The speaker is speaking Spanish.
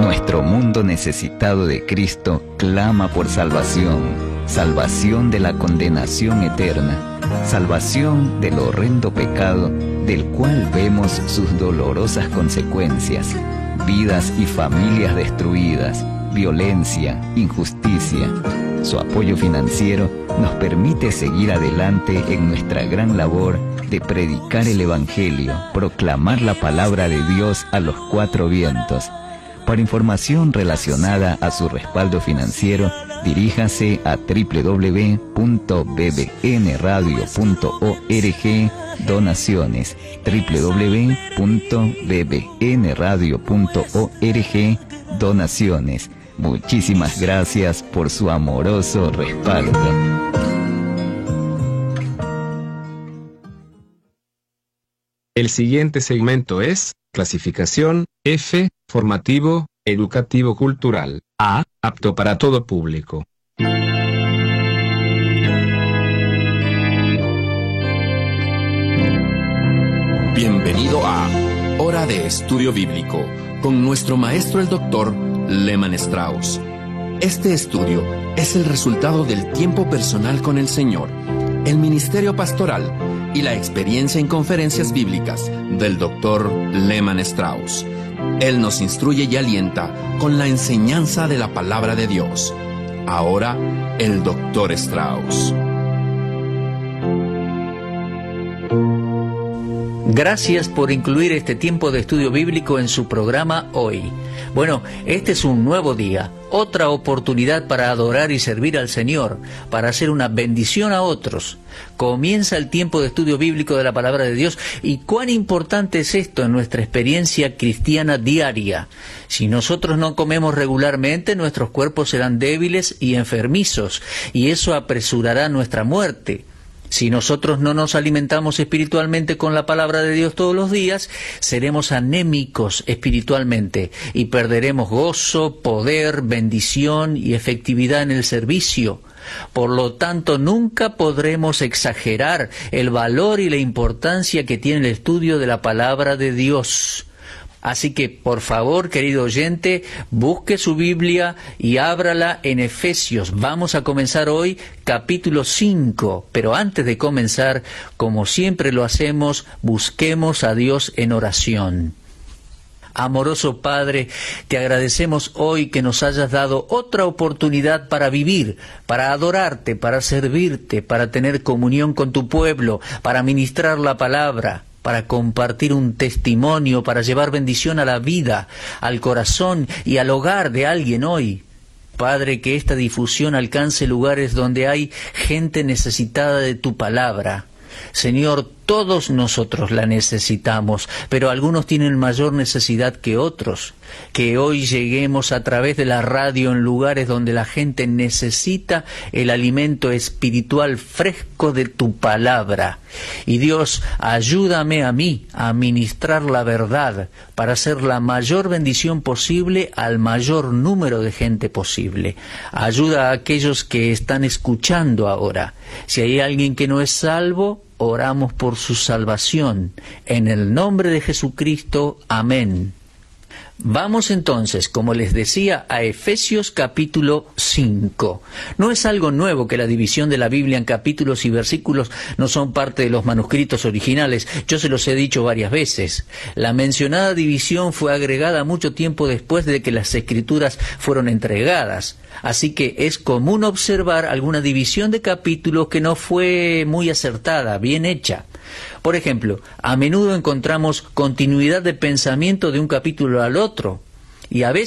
Nuestro mundo necesitado de Cristo clama por salvación, salvación de la condenación eterna, salvación del horrendo pecado del cual vemos sus dolorosas consecuencias, vidas y familias destruidas, violencia, injusticia. Su apoyo financiero nos permite seguir adelante en nuestra gran labor de predicar el Evangelio, proclamar la palabra de Dios a los cuatro vientos. Para información relacionada a su respaldo financiero, diríjase a www.bbnradio.org donaciones, www.bbnradio.org donaciones. Muchísimas gracias por su amoroso respaldo. El siguiente segmento es clasificación F, formativo, educativo cultural. A, apto para todo público. Bienvenido a Hora de Estudio Bíblico, con nuestro maestro el Dr. Lehman Strauss. Este estudio es el resultado del tiempo personal con el Señor, el ministerio pastoral y la experiencia en conferencias bíblicas del Dr. Lehman Strauss. Él nos instruye y alienta con la enseñanza de la palabra de Dios. Ahora, el Dr. Strauss. Gracias por incluir este tiempo de estudio bíblico en su programa hoy. Bueno, este es un nuevo día, otra oportunidad para adorar y servir al Señor, para hacer una bendición a otros. Comienza el tiempo de estudio bíblico de la palabra de Dios, y cuán importante es esto en nuestra experiencia cristiana diaria. Si nosotros no comemos regularmente, nuestros cuerpos serán débiles y enfermizos, y eso apresurará nuestra muerte. Si nosotros no nos alimentamos espiritualmente con la palabra de Dios todos los días, seremos anémicos espiritualmente y perderemos gozo, poder, bendición y efectividad en el servicio. Por lo tanto, nunca podremos exagerar el valor y la importancia que tiene el estudio de la palabra de Dios. Así que, por favor, querido oyente, busque su Biblia y ábrala en Efesios. Vamos a comenzar hoy capítulo 5, pero antes de comenzar, como siempre lo hacemos, busquemos a Dios en oración. Amoroso Padre, te agradecemos hoy que nos hayas dado otra oportunidad para vivir, para adorarte, para servirte, para tener comunión con tu pueblo, para ministrar la palabra, para compartir un testimonio, para llevar bendición a la vida, al corazón y al hogar de alguien hoy. Padre, que esta difusión alcance lugares donde hay gente necesitada de tu palabra. Señor, todos nosotros la necesitamos, pero algunos tienen mayor necesidad que otros. Que hoy lleguemos a través de la radio en lugares donde la gente necesita el alimento espiritual fresco de tu palabra. Y Dios, ayúdame a mí a ministrar la verdad para hacer la mayor bendición posible al mayor número de gente posible. Ayuda a aquellos que están escuchando ahora. Si hay alguien que no es salvo, oramos por su salvación. En el nombre de Jesucristo, amén. Vamos entonces, como les decía, a Efesios capítulo 5. No es algo nuevo que la división de la Biblia en capítulos y versículos no son parte de los manuscritos originales. Yo se los he dicho varias veces. La mencionada división fue agregada mucho tiempo después de que las Escrituras fueron entregadas. Así que es común observar alguna división de capítulos que no fue muy acertada, bien hecha. Por ejemplo, a menudo encontramos continuidad de pensamiento de un capítulo al otro, y a veces